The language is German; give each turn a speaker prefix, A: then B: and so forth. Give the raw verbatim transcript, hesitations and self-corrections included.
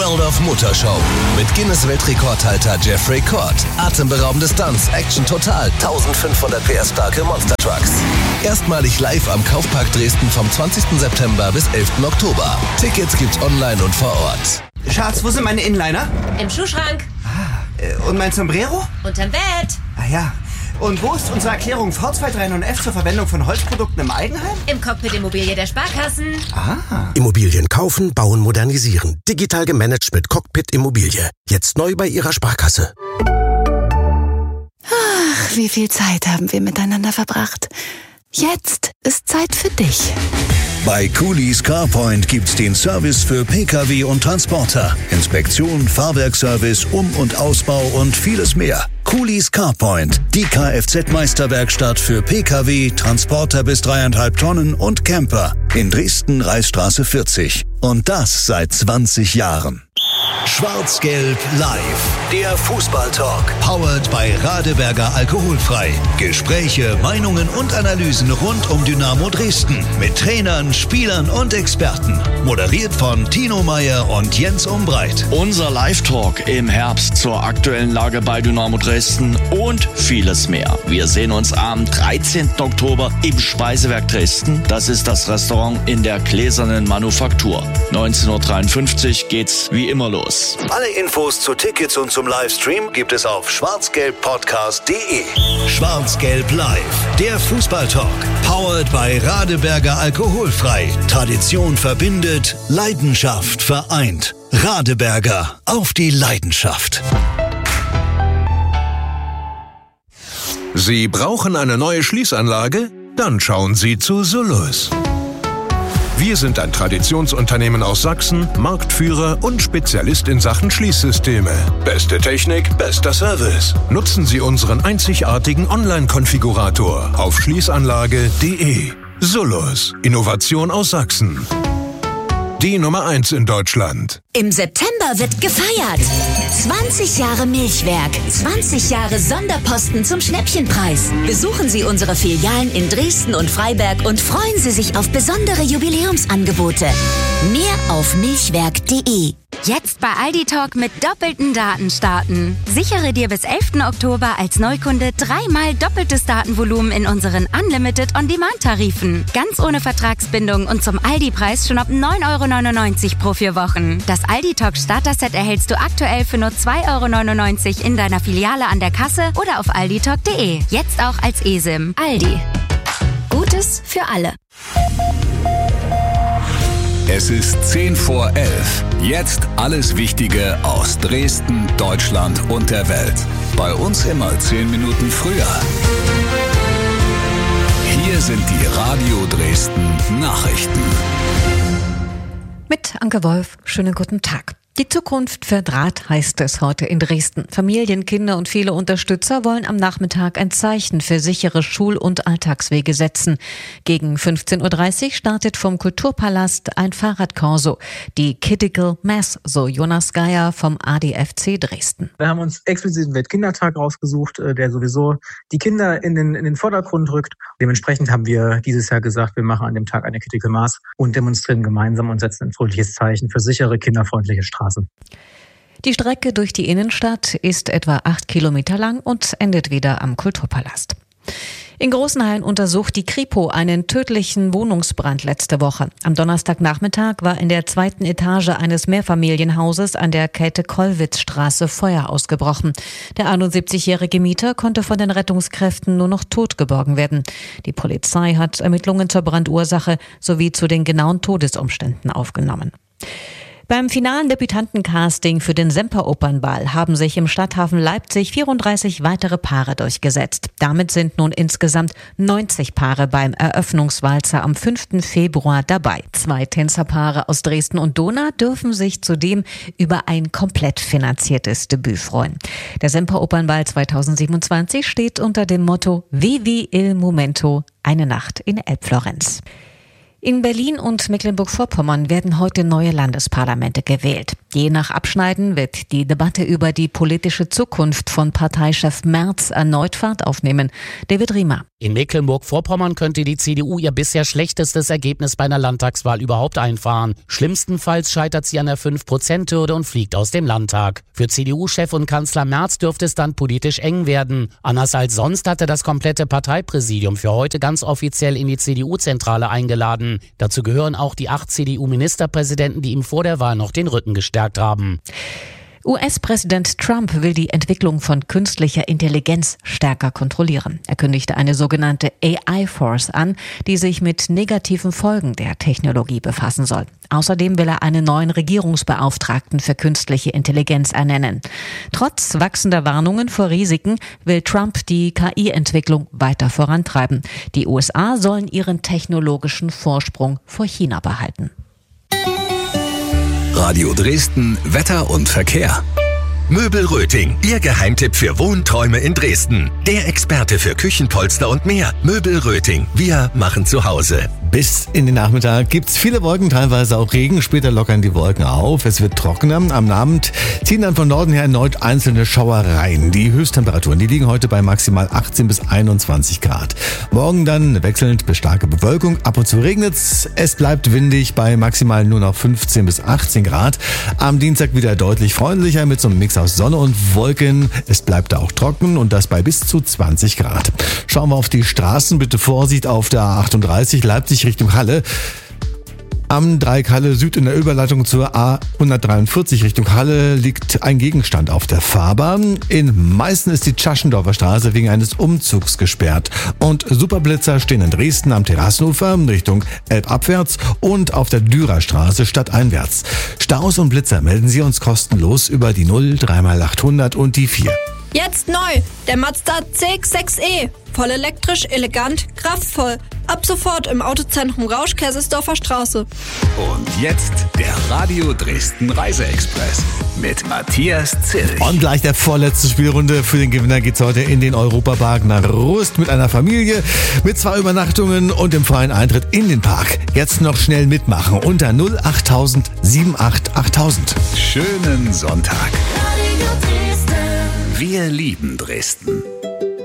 A: World of Motorshow mit Guinness-Weltrekordhalter Jeffrey Court. Atemberaubende Stunts, Action total, eintausendfünfhundert P S starke Monster Trucks. Erstmalig live am Kaufpark Dresden vom zwanzigsten September bis elften Oktober. Tickets gibt's online und vor Ort.
B: Schatz, wo sind meine Inliner?
C: Im Schuhschrank.
B: Ah, und mein Sombrero?
C: Unterm Bett.
B: Ah ja. Und wo ist unsere Erklärung V zwei drei null F zur Verwendung von Holzprodukten im Eigenheim?
C: Im Cockpit Immobilie der Sparkassen.
B: Ah.
D: Immobilien kaufen, bauen, modernisieren. Digital gemanagt mit Cockpit Immobilie. Jetzt neu bei Ihrer Sparkasse.
E: Ach, wie viel Zeit haben wir miteinander verbracht. Jetzt ist Zeit für dich.
F: Bei Coolys CarPoint gibt's den Service für Pkw und Transporter. Inspektion, Fahrwerkservice, Um- und Ausbau und vieles mehr. Coolys CarPoint, die Kfz-Meisterwerkstatt für Pkw, Transporter bis dreieinhalb Tonnen und Camper. In Dresden, Reichsstraße vierzig. Und das seit zwanzig Jahren. Schwarz-Gelb Live, der Fußballtalk, powered bei Radeberger Alkoholfrei. Gespräche, Meinungen und Analysen rund um Dynamo Dresden mit Trainern, Spielern und Experten. Moderiert von Tino Meyer und Jens Umbreit.
G: Unser Live-Talk im Herbst zur aktuellen Lage bei Dynamo Dresden und vieles mehr. Wir sehen uns am dreizehnten Oktober im Speisewerk Dresden. Das ist das Restaurant in der Gläsernen Manufaktur. neunzehn Uhr dreiundfünfzig geht's wie immer los.
F: Alle Infos zu Tickets und zum Livestream gibt es auf schwarzgelbpodcast punkt de. Schwarz-Gelb Live, der Fußballtalk, powered bei Radeberger Alkoholfrei. Tradition verbindet, Leidenschaft vereint. Radeberger, auf die Leidenschaft.
H: Sie brauchen eine neue Schließanlage? Dann schauen Sie zu Solus. Wir sind ein Traditionsunternehmen aus Sachsen, Marktführer und Spezialist in Sachen Schließsysteme. Beste Technik, bester Service. Nutzen Sie unseren einzigartigen Online-Konfigurator auf schließanlage punkt de. Solus, Innovation aus Sachsen. Die Nummer eins in Deutschland.
I: Im September wird gefeiert. zwanzig Jahre Milchwerk, zwanzig Jahre Sonderposten zum Schnäppchenpreis. Besuchen Sie unsere Filialen in Dresden und Freiberg und freuen Sie sich auf besondere Jubiläumsangebote. Mehr auf milchwerk punkt de.
J: Jetzt bei Aldi Talk mit doppelten Daten starten. Sichere dir bis elften Oktober als Neukunde dreimal doppeltes Datenvolumen in unseren Unlimited On-Demand-Tarifen. Ganz ohne Vertragsbindung und zum Aldi-Preis schon ab neun Euro neunundneunzig pro vier Wochen. Das Aldi Talk Starter-Set erhältst du aktuell für nur zwei Euro neunundneunzig in deiner Filiale an der Kasse oder auf aldi talk punkt de. Jetzt auch als eSIM. Aldi. Gutes für alle.
K: Es ist zehn vor elf. Jetzt alles Wichtige aus Dresden, Deutschland und der Welt. Bei uns immer zehn Minuten früher. Hier sind die Radio Dresden Nachrichten.
L: Mit Anke Wolf, schönen guten Tag. Die Zukunft für Draht heißt es heute in Dresden. Familien, Kinder und viele Unterstützer wollen am Nachmittag ein Zeichen für sichere Schul- und Alltagswege setzen. Gegen fünfzehn Uhr dreißig startet vom Kulturpalast ein Fahrradkorso. Die Critical Mass, so Jonas Geier vom A D F C Dresden.
M: Wir haben uns explizit den Weltkindertag rausgesucht, der sowieso die Kinder in den, in den Vordergrund rückt. Dementsprechend haben wir dieses Jahr gesagt, wir machen an dem Tag eine Critical Mass und demonstrieren gemeinsam und setzen ein fröhliches Zeichen für sichere, kinderfreundliche Straßen.
L: Die Strecke durch die Innenstadt ist etwa acht Kilometer lang und endet wieder am Kulturpalast. In Großenhain untersucht die Kripo einen tödlichen Wohnungsbrand letzte Woche. Am Donnerstagnachmittag war in der zweiten Etage eines Mehrfamilienhauses an der Käthe-Kollwitz-Straße Feuer ausgebrochen. Der einundsiebzigjährige Mieter konnte von den Rettungskräften nur noch tot geborgen werden. Die Polizei hat Ermittlungen zur Brandursache sowie zu den genauen Todesumständen aufgenommen. Beim finalen Debütantencasting für den Semperopernball haben sich im Stadthafen Leipzig vierunddreißig weitere Paare durchgesetzt. Damit sind nun insgesamt neunzig Paare beim Eröffnungswalzer am fünften Februar dabei. Zwei Tänzerpaare aus Dresden und Dohna dürfen sich zudem über ein komplett finanziertes Debüt freuen. Der Semperopernball zweitausendsiebenundzwanzig steht unter dem Motto Vivi il Momento, eine Nacht in Elbflorenz. In Berlin und Mecklenburg-Vorpommern werden heute neue Landesparlamente gewählt. Je nach Abschneiden wird die Debatte über die politische Zukunft von Parteichef Merz erneut Fahrt aufnehmen. David Riemer.
N: In Mecklenburg-Vorpommern könnte die C D U ihr bisher schlechtestes Ergebnis bei einer Landtagswahl überhaupt einfahren. Schlimmstenfalls scheitert sie an der fünf Prozent Hürde und fliegt aus dem Landtag. Für C D U-Chef und Kanzler Merz dürfte es dann politisch eng werden. Anders als sonst hatte das komplette Parteipräsidium für heute ganz offiziell in die C D U-Zentrale eingeladen. Dazu gehören auch die acht C D U-Ministerpräsidenten, die ihm vor der Wahl noch den Rücken gestärkt haben.
L: U S-Präsident Trump will die Entwicklung von künstlicher Intelligenz stärker kontrollieren. Er kündigte eine sogenannte A I-Force an, die sich mit negativen Folgen der Technologie befassen soll. Außerdem will er einen neuen Regierungsbeauftragten für künstliche Intelligenz ernennen. Trotz wachsender Warnungen vor Risiken will Trump die K I-Entwicklung weiter vorantreiben. Die U S A sollen ihren technologischen Vorsprung vor China behalten.
A: Radio Dresden, Wetter und Verkehr. Möbel Röting, Ihr Geheimtipp für Wohnträume in Dresden. Der Experte für Küchenpolster und mehr. Möbel Röting, wir machen zu Hause.
O: Bis in den Nachmittag gibt's viele Wolken, teilweise auch Regen. Später lockern die Wolken auf. Es wird trockener. Am Abend ziehen dann von Norden her erneut einzelne Schauer rein. Die Höchsttemperaturen, die liegen heute bei maximal achtzehn bis einundzwanzig Grad. Morgen dann wechselnd bis starke Bewölkung. Ab und zu regnet's. Es bleibt windig bei maximal nur noch fünfzehn bis achtzehn Grad. Am Dienstag wieder deutlich freundlicher mit so einem Mix aus Sonne und Wolken. Es bleibt auch trocken und das bei bis zu zwanzig Grad. Schauen wir auf die Straßen. Bitte Vorsicht auf der A achtunddreißig Leipzig Richtung Halle. Am Dreieck Halle Süd in der Überleitung zur A hundertdreiundvierzig Richtung Halle liegt ein Gegenstand auf der Fahrbahn. In Meißen ist die Tschaschendorfer Straße wegen eines Umzugs gesperrt. Und Superblitzer stehen in Dresden am Terrassenufer Richtung Elbabwärts und auf der Dürerstraße stadteinwärts. Staus und Blitzer melden Sie uns kostenlos über die null drei mal achthundert und die vier.
P: Jetzt neu, der Mazda C X sechs E. Voll elektrisch, elegant, kraftvoll. Ab sofort im Autozentrum Rausch, Kaisersdorfer Straße.
K: Und jetzt der Radio Dresden Reiseexpress mit Matthias Zill.
O: Und gleich der vorletzte Spielrunde. Für den Gewinner geht's heute in den Europapark nach Rust mit einer Familie, mit zwei Übernachtungen und dem freien Eintritt in den Park. Jetzt noch schnell mitmachen unter null achttausend achtundsiebzig achttausend.
K: Schönen Sonntag. Wir lieben Dresden.